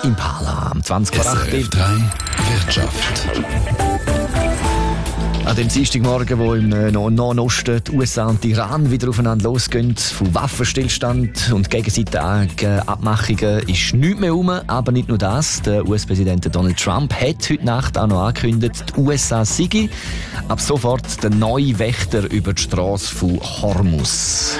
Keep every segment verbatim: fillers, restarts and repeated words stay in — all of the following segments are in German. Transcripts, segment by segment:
Impala am zwanzig vor acht. S R F drei Wirtschaft. An dem Dienstagmorgen, wo im Nahen Osten die U S A und Iran wieder aufeinander losgehen, von Waffenstillstand und gegenseitigen Abmachungen ist nichts mehr rum. Aber nicht nur das, der U S-Präsident Donald Trump hat heute Nacht auch noch angekündigt, die U S A sei ab sofort der neue Wächter über die Straße von Hormuz.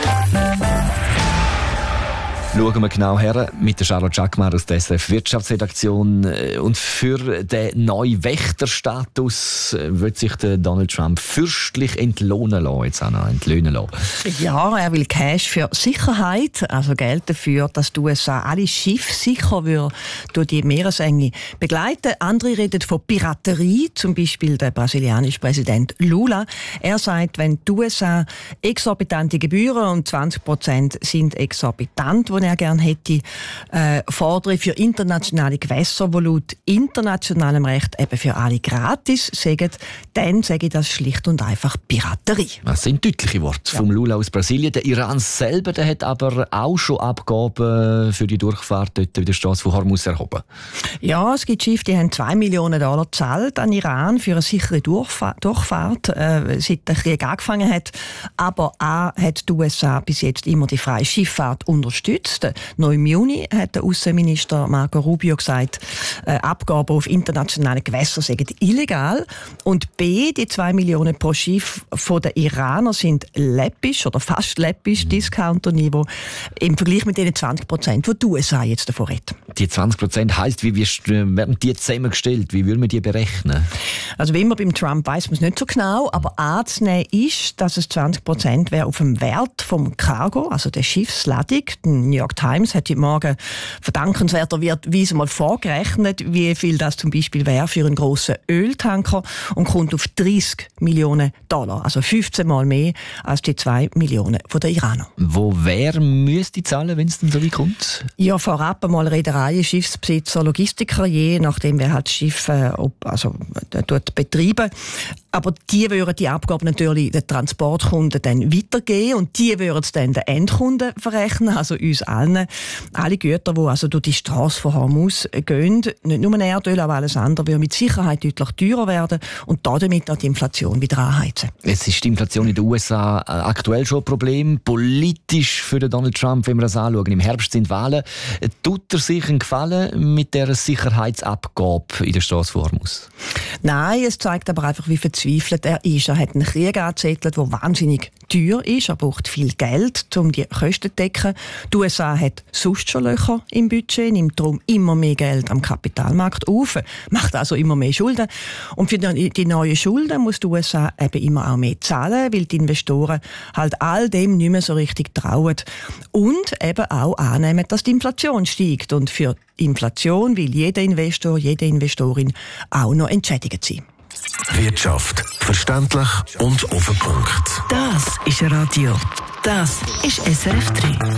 Schauen wir genau her mit der Charlotte Schackmar aus der S R F Wirtschaftsredaktion. Und für den neuen Wächterstatus wird sich der Donald Trump fürstlich entlohnen lassen, jetzt auch noch entlöhnen lassen. Ja, er will Cash für Sicherheit, also Geld dafür, dass die U S A alle Schiffe sicher würde durch die Meeresenge begleiten. Andere reden von Piraterie, zum Beispiel der brasilianische Präsident Lula. Er sagt, wenn die U S A exorbitante Gebühren und zwanzig Prozent sind exorbitant, die er gerne hätte, äh, fordere für internationale Gewässer, die laut internationalem Recht eben für alle gratis sagen, dann sage ich das schlicht und einfach Piraterie. Das sind deutliche Worte ja. vom Lula aus Brasilien. Der Iran selber, der hat aber auch schon Abgaben für die Durchfahrt dort über die Straße von Hormuz erhoben. Ja, es gibt Schiffe, die haben zwei Millionen Dollar gezahlt an Iran für eine sichere Durchfahrt, Durchfahrt äh, seit der Krieg angefangen hat. Aber auch hat die U S A bis jetzt immer die freie Schifffahrt unterstützt. Noch im Juni hat der Außenminister Marco Rubio gesagt, äh, Abgaben auf internationalen Gewässern seien illegal. Und B, die zwei Millionen pro Schiff von den Iranern sind läppisch oder fast läppisch, Discounter-Niveau, im Vergleich mit den zwanzig Prozent, die die U S A jetzt davon reden. Die zwanzig Prozent heisst, wie werden die zusammengestellt? Wie will man die berechnen? Also wie immer beim Trump weiss man es nicht so genau, aber anzunehmen ist, dass es zwanzig Prozent wäre auf dem Wert vom Cargo, also der Schiffsladung. Die New York Times hat heute Morgen verdankenswerterweise mal vorgerechnet, wie viel das zum Beispiel wäre für einen grossen Öltanker und kommt auf dreißig Millionen Dollar, also fünfzehn Mal mehr als die zwei Millionen von den Iranern. Wo wer müsste zahlen, wenn es denn so weit kommt? Ja, vorab einmal Reedereien, Schiffsbesitzer, Logistiker, je nachdem, wer halt das Schiff äh, ob, also, äh, dort betreiben. Aber die würden die Abgabe natürlich den Transportkunden dann weitergeben und die würden es dann den Endkunden verrechnen, also uns allen. Alle Güter, die also durch die Straße von Hormuz gehen, nicht nur Erdöl, aber alles andere, wird mit Sicherheit deutlich teurer werden und damit auch die Inflation wieder anheizen. Jetzt ist die Inflation in den U S A aktuell schon ein Problem. Politisch für den Donald Trump, wenn wir das anschauen, im Herbst sind Wahlen. Tut er sich einen Gefallen mit dieser Sicherheitsabgabe in der Straße von Hormuz? Nein, es zeigt aber einfach, wie verzweifelt er ist. Er hat einen Krieg angezettelt, der wahnsinnig teuer ist. Er braucht viel Geld, um die Kosten zu decken. Die U S A hat sonst schon Löcher im Budget, nimmt darum immer mehr Geld am Kapitalmarkt auf, macht also immer mehr Schulden. Und für die neuen Schulden muss die U S A eben immer auch mehr zahlen, weil die Investoren halt all dem nicht mehr so richtig trauen. Und eben auch annehmen, dass die Inflation steigt. Und für Inflation will jeder Investor, jede Investorin auch noch entschädigt sein. Wirtschaft. Verständlich und auf den Punkt. Das ist Radio. Das ist S R F drei.